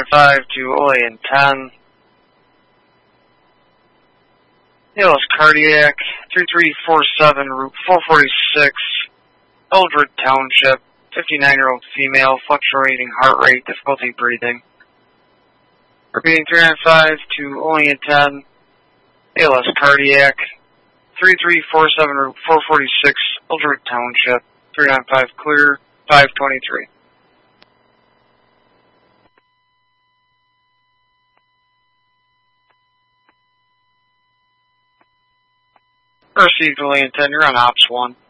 395 to Olean 10. ALS cardiac, 3347 Route 446, Eldred Township, 59-year-old female, fluctuating heart rate, difficulty breathing. Repeating 395 to Olean 10, ALS cardiac, 3347 Route 446, Eldred Township, 395 clear, 523. Received Olean 10, you're on Ops 1.